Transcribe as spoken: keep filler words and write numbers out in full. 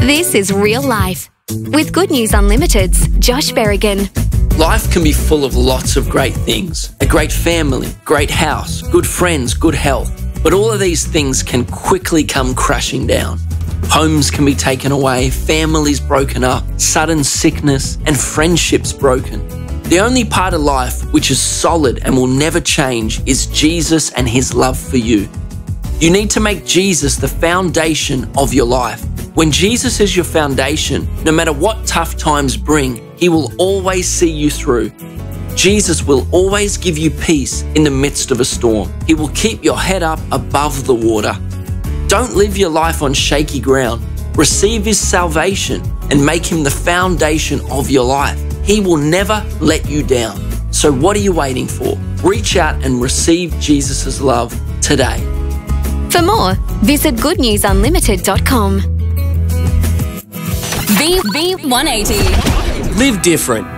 This is Real Life with Good News Unlimited's Josh Berrigan. Life can be full of lots of great things. A great family, great house, good friends, good health. But all of these things can quickly come crashing down. Homes can be taken away, families broken up, sudden sickness, and friendships broken. The only part of life which is solid and will never change is Jesus and His love for you. You need to make Jesus the foundation of your life. When Jesus is your foundation, no matter what tough times bring, He will always see you through. Jesus will always give you peace in the midst of a storm. He will keep your head up above the water. Don't live your life on shaky ground. Receive His salvation and make Him the foundation of your life. He will never let you down. So what are you waiting for? Reach out and receive Jesus' love today. For more, visit good news unlimited dot com. V V one eighty. Live different.